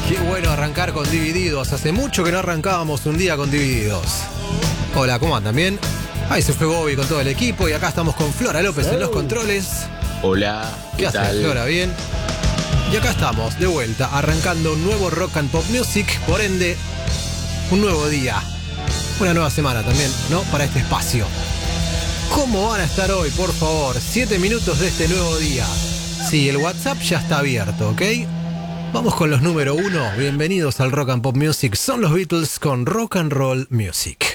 Qué bueno arrancar con Divididos. Hace mucho que no arrancábamos un día con Divididos. Hola, ¿cómo andan? ¿Bien? Ahí se fue Bobby con todo el equipo y acá estamos con Flora López en los controles. Hola, ¿Qué tal? haces, Flora? ¿Bien? Y acá estamos, de vuelta, arrancando un nuevo Rock and Pop Music, por ende, un nuevo día. Una nueva semana también, ¿no? Para este espacio. ¿Cómo van a estar hoy, por favor? 7 minutos de este nuevo día. Sí, el WhatsApp ya está abierto, ¿ok? Vamos con los número 1. Bienvenidos al Rock and Pop Music. Son los Beatles con Rock and Roll Music.